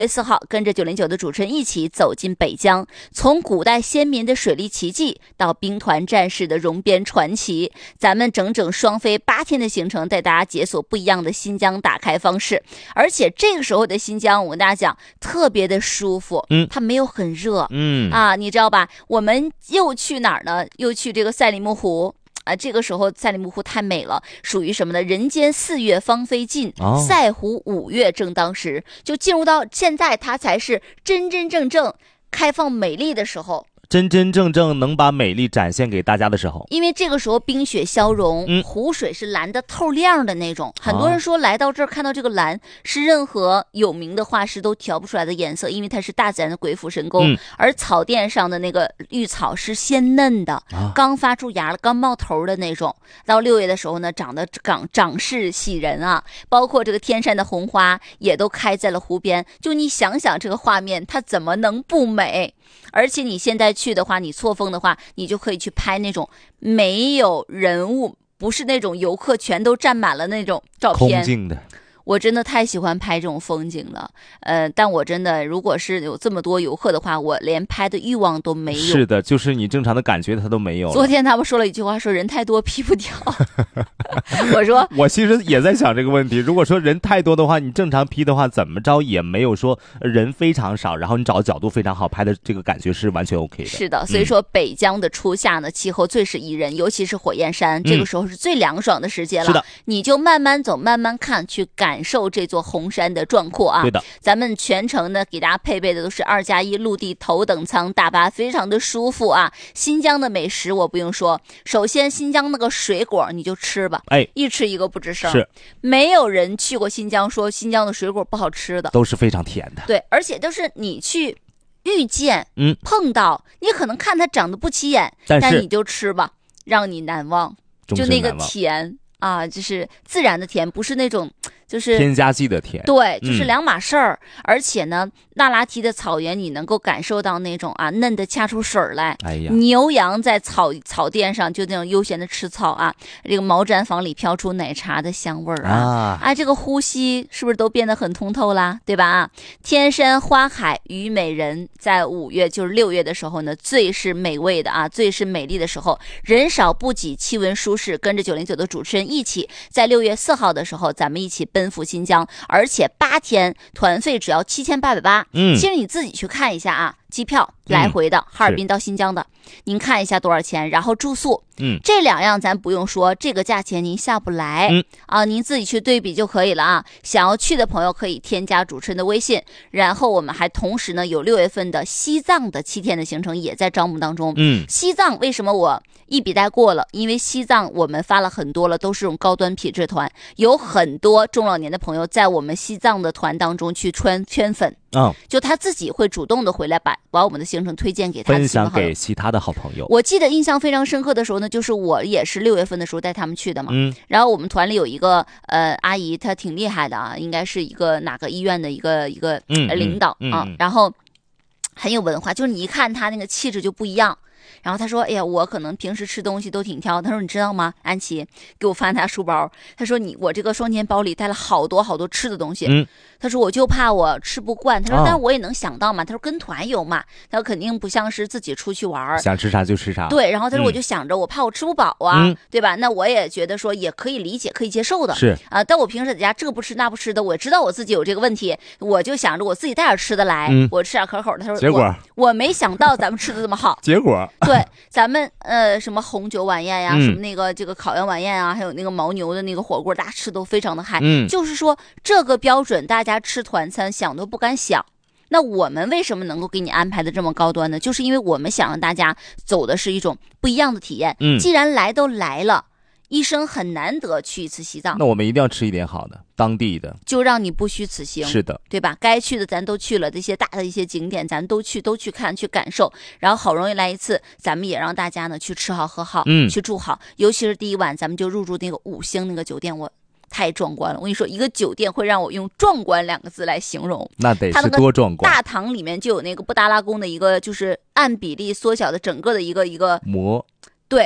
月4号，跟着909的主持人一起走进北疆，从古代先民的水利奇迹到兵团战士的戎边传奇，咱们整整双飞8天的行程，带大家解锁不一样的新疆打开方式。而且这个时候的新疆，我跟大家讲，特别的舒服，它没有很热，你知道吧？我们又去哪儿呢？又去这个赛里木湖。这个时候赛里木湖太美了，属于什么呢？人间4月芳菲尽，赛湖5月正当时，就进入到现在，它才是真真正正开放美丽的时候。 真真正正能把美丽展现给大家的时候， 因为这个时候冰雪消融，湖水是蓝的透亮的那种。很多人说来到这儿看到这个蓝是任何有名的画师都调不出来的颜色，因为它是大自然的鬼斧神工。而草甸上的那个绿草是鲜嫩的，刚发出芽了，刚冒头的那种。到6月的时候呢，长势喜人啊，包括这个天山的红花也都开在了湖边。就你想想这个画面，它怎么能不美？而且你现在去的话，你错峰的话，你就可以去拍那种没有人物，不是那种游客全都占满了那种照片， 空镜的。 我真的太喜欢拍这种风景了，但我真的如果是有这么多游客的话，我连拍的欲望都没有。 是的，就是你正常的感觉它都没有了。 昨天他们说了一句话，说人太多 P 不掉。我说我其实也在想这个问题，如果说人太多的话，你正常 P 的话，怎么着也没有说人非常少，然后你找的角度非常好，拍的这个感觉是完全 OK 的。 是的，所以说北疆的初夏呢，气候最是宜人，尤其是火焰山，这个时候是最凉爽的时节了。 是的， 你就慢慢走，慢慢看，去感受这座红山的壮阔啊。 对的， 咱们全程呢给大家配备的都是2+1陆地头等舱大巴，非常的舒服啊。新疆的美食我不用说，首先新疆那个水果你就吃吧，一吃一个不吱声。 是， 没有人去过新疆说新疆的水果不好吃的， 都是非常甜的。 对，而且都是你去遇见，碰到，你可能看它长得不起眼，但你就吃吧，让你难忘。就那个甜啊，就是自然的甜，不是那种就是添加剂的甜， 对，就是两码事儿。而且呢，那拉提的草原你能够感受到那种嫩的掐出水来，牛羊在草甸上就那种悠闲的吃草啊，这个毛毡房里飘出奶茶的香味儿啊，这个呼吸是不是都变得很通透啦，对吧？天山花海虞美人，在5月就是6月的时候呢，最是美味的啊，最是美丽的时候，人少不挤，气温舒适，跟着909的主持人一起，在6月4号的时候，咱们一起奔赴新疆，而且8天团费只要7880。其实你自己去看一下啊，机票来回的，哈尔滨到新疆的，您看一下多少钱，然后住宿，这2样咱不用说，这个价钱您下不来，您自己去对比就可以了啊。想要去的朋友可以添加主持人的微信，然后我们还同时呢有6月份的西藏的7天的行程也在招募当中。西藏为什么我一笔带过了？因为西藏我们发了很多了，都是这种高端品质团，有很多中老年的朋友在我们西藏的团当中去圈粉。就他自己会主动的回来把我们的行程推荐给他， 分享给其他的好朋友。 我记得印象非常深刻的时候呢，就是我也是6月份的时候带他们去的嘛。然后我们团里有一个阿姨，她挺厉害的啊，应该是一个哪个医院的一个领导啊，然后很有文化，就是你一看她那个气质就不一样。然后他说：“哎呀，我可能平时吃东西都挺挑。”他说：“你知道吗？安琪给我翻他书包，他说我这个双肩包里带了好多好多吃的东西。他说我就怕我吃不惯。他说但我也能想到嘛。他说跟团游嘛，他说肯定不像是自己出去玩， 想吃啥就吃啥。 对，然后他说我就想着我怕我吃不饱啊，对吧？那我也觉得说也可以理解可以接受的， 是啊。但我平时在家这个不吃那不吃的，我知道我自己有这个问题，我就想着我自己带点吃的来，我吃点可口的。他说结果我没想到咱们吃的这么好， 结果。 对，咱们什么红酒晚宴呀，什么那个这个烤羊晚宴啊，还有那个牦牛的那个火锅，大家吃都非常的嗨。就是说这个标准，大家吃团餐想都不敢想。那我们为什么能够给你安排的这么高端呢？就是因为我们想让大家走的是一种不一样的体验。既然来都来了，一生很难得去一次西藏， 那我们一定要吃一点好的，当地的， 就让你不虚此行。 是的， 对吧？该去的咱都去了，这些大的一些景点咱都去看去感受，然后好容易来一次，咱们也让大家呢去吃好喝好，去住好，尤其是第一晚咱们就入住那个5星那个酒店，我太壮观了。我跟你说，一个酒店会让我用壮观2个字来形容， 那得是多壮观。 大堂里面就有那个布达拉宫的一个就是按比例缩小的整个的一个模， 对，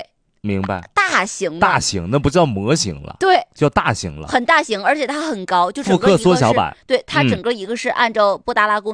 明白。 大型的， 大型那不叫模型了， 对， 叫大型了， 很大型，而且它很高，就整个复刻缩小版。 对，它整个一个是按照布达拉宫